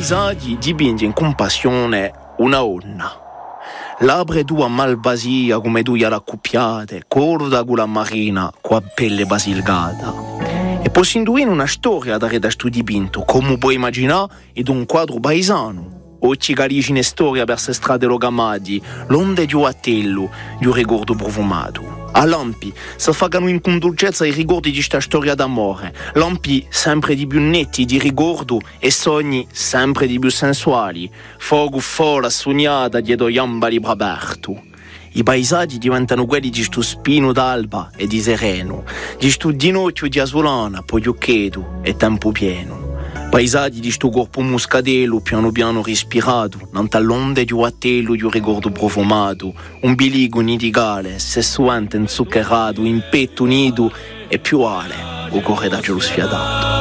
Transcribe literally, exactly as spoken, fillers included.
paesaggi dipinge in compassione una onna. Labre tua malvasia come due raccoppiate, corda con la marina, con pelle basilgata. E posso intuire una storia da da sto dipinto, come puoi immaginare, ed un quadro paesano. O ci carisci in storia per se strade logamati, l'onde di un attello, di un ricordo profumato. A lampi si fanno in con dolcezza i ricordi di questa storia d'amore. Lampi sempre di più netti di ricordo e sogni sempre di più sensuali. Fuoco fuori sognata dietro gamba libro aperto. I paesaggi diventano quelli di sto spino d'alba e di sereno, di sto ginocchio di asolana, poi occhieto e tempo pieno. Paesaggi di sto corpo muscatello piano piano respirato, nant'all'onde di un attello di un ricordo profumato, un bilico nidigale, sessuante, inzuccherato, in petto unido e più ale, o corredaggio lo sfiatato.